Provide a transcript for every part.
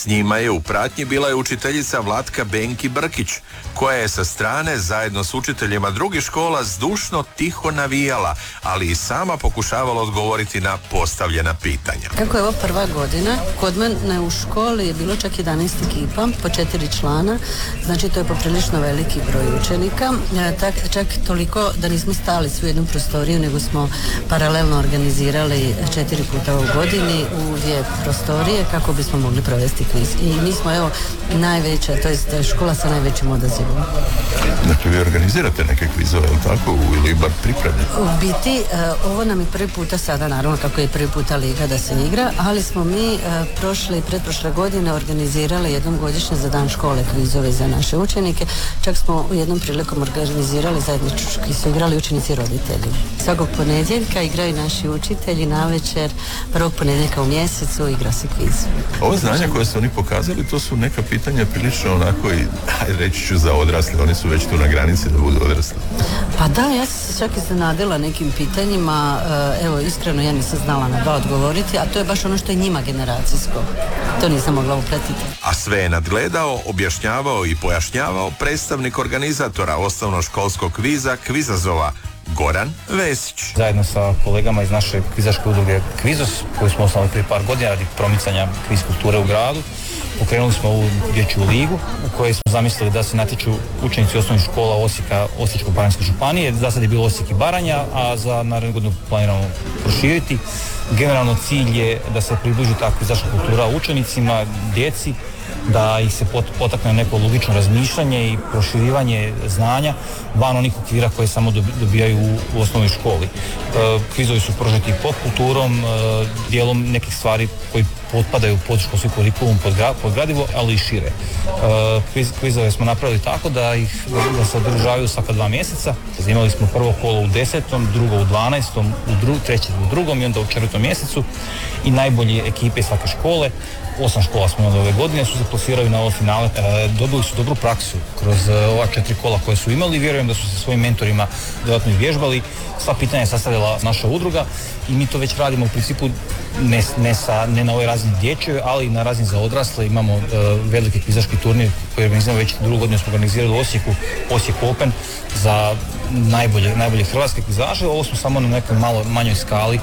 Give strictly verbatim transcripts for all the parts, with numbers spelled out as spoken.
njima je u pratnji bila i učiteljica Vlatka Benki Brkić, koja je sa strane zajedno s učiteljima drugih škola zdušno tiho navijala, ali i sama pokušavala odgovoriti na postavljena pitanja. Kako je ovo prva godina, kod mene u školi je bilo čak jedanaest ekipa, po četiri člana, znači to je poprilično veliki broj učenika, tak, čak toliko da nismo stali svu jednu prostoriju, nego smo paralelno organizirali četiri puta u godini u dvije prostorije kako bismo mogli provesti kviz. I mi smo evo najveća, to je škola sa najvećim odazivom. Dakle, vi organizirate neke kvizove, ili tako, ili bar pripremljate? U biti, uh, ovo nam je prvi puta sada, naravno kako je prvi puta liga da se igra, ali smo mi uh, prošle i pretprošle godine organizirali jednom godišnje za dan škole kvizove za naše učenike. Čak smo u jednom prilikom organizirali zajednički, su igrali učenici i roditelji. Svakog ponedjeljka igraju naši učitelji, navečer, prvog ponedjeljka u mjesecu igra se kviz. Ovo znanja koje su oni pokazali, to su neka pitanja prilično onako i, ajde reći ću, za odrasli, oni su već tu na granici da budu odrasli. Pa da, ja sam se čak iznenadila nekim pitanjima, evo iskreno ja nisam znala na dva odgovoriti, a to je baš ono što je njima generacijsko. To nisam mogla upletiti. A sve je nadgledao, objašnjavao i pojašnjavao predstavnik organizatora osnovnoškolskog kviza Kvizazova, Goran Vesić. Zajedno sa kolegama iz naše kvizaške udruge Kvizos, koju smo osnovali prije par godina radi promicanja kviz kulture u gradu, pokrenuli smo ovu dječju ligu u kojoj smo zamislili da se natječu učenici osnovnih škola Osijeka, Osječko-baranjske županije. Za sad je bilo Osijek i Baranja, a za narednu godinu planiramo proširiti. Generalno cilj je da se približi ta kvizaška kultura učenicima, djeci, da ih se potakne neko logično razmišljanje i proširivanje znanja van onih okvira koje samo dobijaju u, u osnovnoj školi. E, kvizovi su prožeti pop kulturom, e, dijelom nekih stvari koji potpadaju pod školski kurikulum, pod, gra, pod gradivo, ali i šire. E, kviz, kvizove smo napravili tako da ih da se održavaju svaka dva mjeseca. Imali smo prvo kolo u desetom, drugo u dvanaestom, u dru, treće u drugom i onda u četvrtom mjesecu i najbolje ekipe svake škole. Osam škola smo imali ove godine, su se plasirali na ovo finale. E, dobili su dobru praksu kroz e, ova četiri kola koje su imali. Vjerujem da su se svojim mentorima dodatno izvježbali. Sva pitanja je sastavila naša udruga i mi to već radimo u principu ne, ne, sa, ne na ovoj razini dječjoj, ali i na razini za odrasle. Imamo e, veliki kvizaški turnir koji organiziramo već drugu godinu smo organizirali u Osijeku, Osijek Open, za najbolje, najbolje hrvatske kvizaže. Ovo smo samo na nekoj malo manjoj skali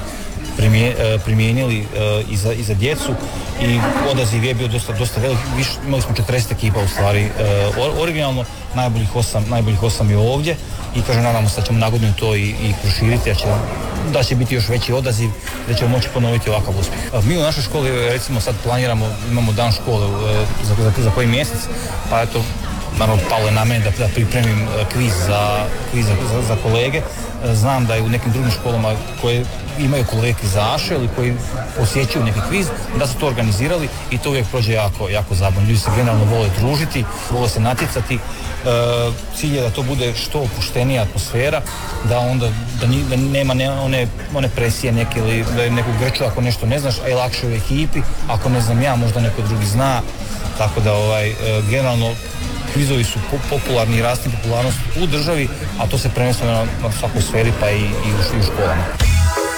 primijenili i za, i za djecu i odaziv je bio dosta, dosta velik. Viš, imali smo četrdeset ekipa u stvari originalno, najboljih osam, najboljih osam je ovdje i kažem, nadamo se da ćemo nagodinu to i, i proširiti, da će, da će biti još veći odaziv, da ćemo moći ponoviti ovakav uspjeh. Mi u našoj školi recimo sad planiramo, imamo dan škole za, za, za koji mjesec, pa eto, naravno palo je na mene da, da pripremim kviz za, kviz za, za, za kolege. Znam da je u nekim drugim školama koje imaju kolege kvizaše ili koji posjećuju neki kviz, da su to organizirali i to uvijek prođe jako, jako zabavno. Ljudi se generalno vole družiti, vole se natjecati. E, cilj je da to bude što opuštenija atmosfera, da onda da, ni, da nema ne, one, one presije neke ili da je neko grču ako nešto ne znaš, a je lakše u ekipi, ako ne znam ja, možda neko drugi zna. Tako da ovaj, e, generalno kvizovi su popularni i rastu popularnost u državi, a to se prvenstveno na svakoj sferi pa i, i u, i u školama.